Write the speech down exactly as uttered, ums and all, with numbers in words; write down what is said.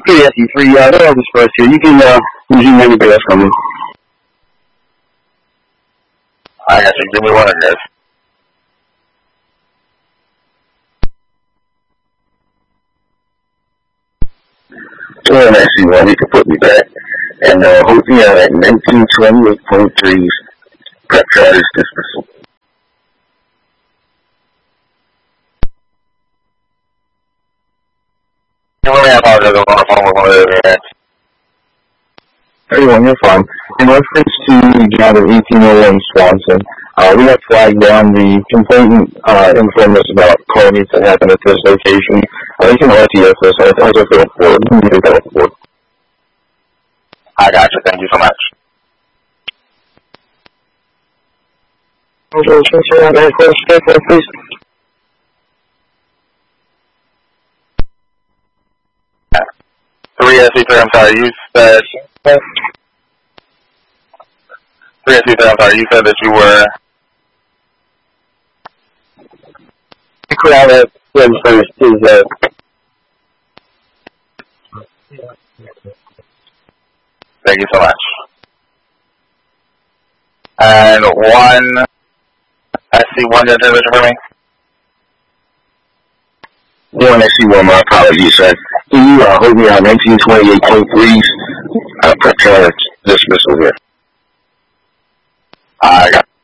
three S E three, uh, they're all dispersed here. You can, uh, resume anybody else coming. I got you. Give me one of this. Well, actually, one, you can put me back. And, uh, hopefully, uh, at nineteen twenty-eight point three, prep charges dismissal. You really apologize. I'm on the phone with one of the guys. Everyone, you're fine. In reference to job at eighteen oh one Swanson, uh, we have flagged down the complainant, uh, informed us about carnage that happened at this location. Uh, you can R T F us. I I just go for it. You need to go for it. I got you. Thank you so much. Okay, since you're not that close, stay for please. three S E three, I'm sorry, you said... three S E three, I'm sorry, you said that you were... The crowd at Wednesday is, uh... Thank you so much. And one... I see one division for me. One, actually, one, my apologies, sir. Can you, uh, hold me on nineteen twenty-eight point three, uh, prep charge dismissal here. I got